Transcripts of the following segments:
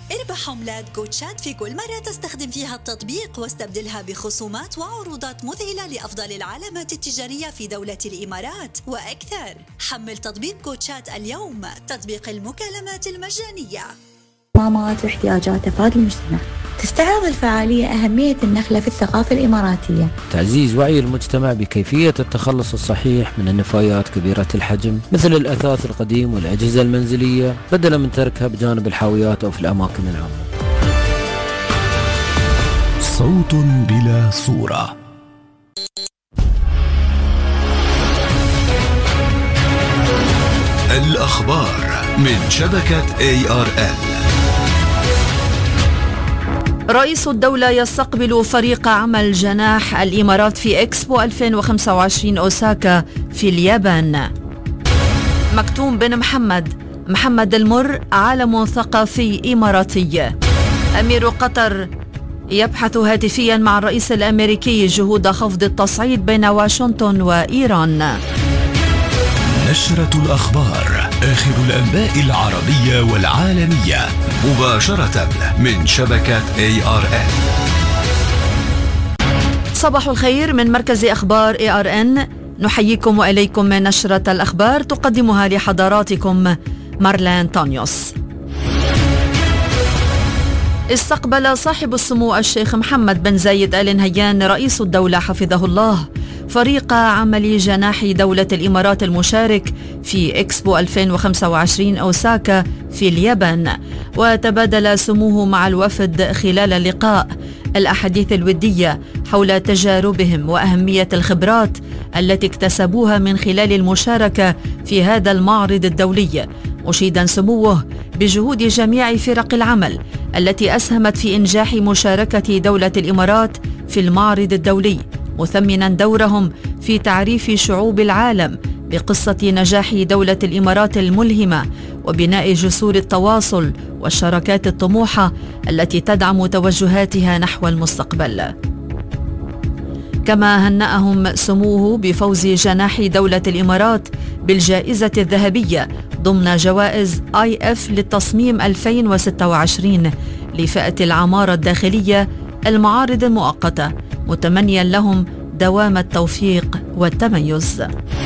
اربح عملات جوتشات في كل مرة تستخدم فيها التطبيق واستبدلها بخصومات وعروضات مذهلة لأفضل العلامات التجارية في دولة الإمارات وأكثر. حمل تطبيق جوتشات اليوم، تطبيق المكالمات المجانية. اهتمامات واحتياجات أفراد المجتمع. تستعرض الفعالية أهمية النخلة في الثقافة الإماراتية، تعزيز وعي المجتمع بكيفية التخلص الصحيح من النفايات كبيرة الحجم مثل الأثاث القديم والأجهزة المنزلية بدلا من تركها بجانب الحاويات أو في الأماكن العامة. صوت بلا صورة. الأخبار من شبكة ARN. رئيس الدولة يستقبل فريق عمل جناح الإمارات في إكسبو 2025 أوساكا في اليابان. مكتوم بن محمد المر عالم ثقافي إماراتي. أمير قطر يبحث هاتفيا مع الرئيس الأمريكي جهود خفض التصعيد بين واشنطن وإيران. نشرة الأخبار، آخر الأنباء العربية والعالمية مباشرة من شبكة ARN. صباح الخير من مركز أخبار ARN، نحييكم وإليكم من نشرة الأخبار تقدمها لحضراتكم مارلين تونيوس. استقبل صاحب السمو الشيخ محمد بن زايد آل نهيان رئيس الدولة حفظه الله فريق عمل جناح دولة الإمارات المشارك في إكسبو 2025 أوساكا في اليابان، وتبادل سموه مع الوفد خلال اللقاء الأحاديث الودية حول تجاربهم وأهمية الخبرات التي اكتسبوها من خلال المشاركة في هذا المعرض الدولي، مشيدا سموه بجهود جميع فرق العمل التي أسهمت في إنجاح مشاركة دولة الإمارات في المعرض الدولي، مثمنا دورهم في تعريف شعوب العالم بقصة نجاح دولة الإمارات الملهمة وبناء جسور التواصل والشراكات الطموحة التي تدعم توجهاتها نحو المستقبل. كما هنأهم سموه بفوز جناح دولة الإمارات بالجائزة الذهبية ضمن جوائز IF للتصميم 2026 لفئة العمارة الداخلية المعارض المؤقتة، متمنيا لهم دوام التوفيق والتميز.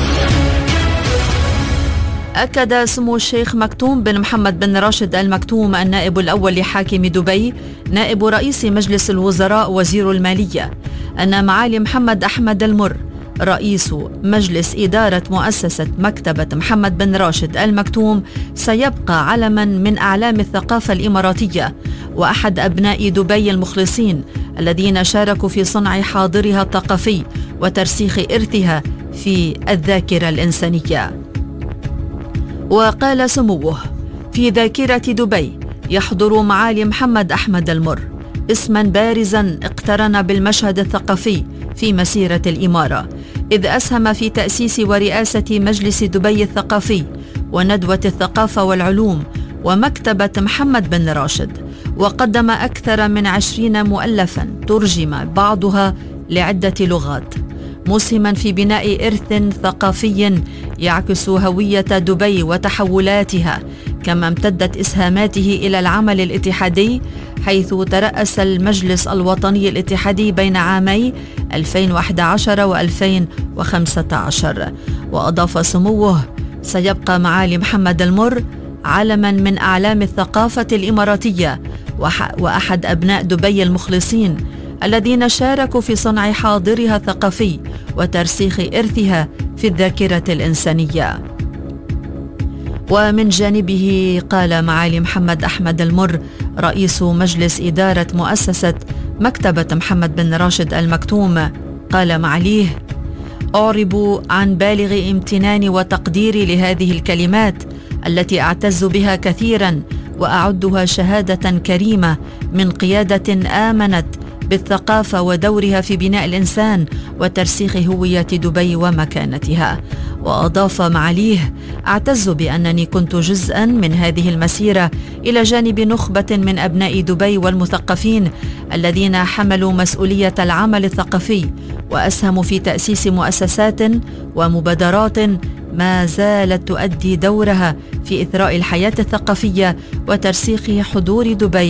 أكد سمو الشيخ مكتوم بن محمد بن راشد آل مكتوم النائب الأول لحاكم دبي نائب رئيس مجلس الوزراء وزير المالية أن معالي محمد أحمد المر رئيس مجلس إدارة مؤسسة مكتبة محمد بن راشد آل مكتوم سيبقى علما من أعلام الثقافة الإماراتية وأحد أبناء دبي المخلصين الذين شاركوا في صنع حاضرها الثقافي وترسيخ إرثها في الذاكرة الإنسانية. وقال سموه: في ذاكرة دبي يحضر معالي محمد أحمد المر اسما بارزا اقترن بالمشهد الثقافي في مسيرة الإمارة، إذ أسهم في تأسيس ورئاسة مجلس دبي الثقافي وندوة الثقافة والعلوم ومكتبة محمد بن راشد، وقدم أكثر من 20 مؤلفا ترجم بعضها لعدة لغات، مسهما في بناء إرث ثقافي يعكس هوية دبي وتحولاتها، كما امتدت إسهاماته إلى العمل الاتحادي، حيث ترأس المجلس الوطني الاتحادي بين عامي 2011 و2015. وأضاف سموه: سيبقى معالي محمد المر علما من أعلام الثقافة الإماراتية وأحد أبناء دبي المخلصين الذين شاركوا في صنع حاضرها الثقافي وترسيخ إرثها في الذاكرة الإنسانية. ومن جانبه قال معالي محمد أحمد المر رئيس مجلس إدارة مؤسسة مكتبة محمد بن راشد آل مكتوم، قال معاليه: أعرب عن بالغ امتناني وتقديري لهذه الكلمات التي أعتز بها كثيرا وأعدها شهادة كريمة من قيادة آمنت بالثقافة ودورها في بناء الإنسان وترسيخ هوية دبي ومكانتها. وأضاف معاليه: أعتز بأنني كنت جزءا من هذه المسيرة إلى جانب نخبة من أبناء دبي والمثقفين الذين حملوا مسؤولية العمل الثقافي وأسهموا في تأسيس مؤسسات ومبادرات ما زالت تؤدي دورها في إثراء الحياة الثقافية وترسيخ حضور دبي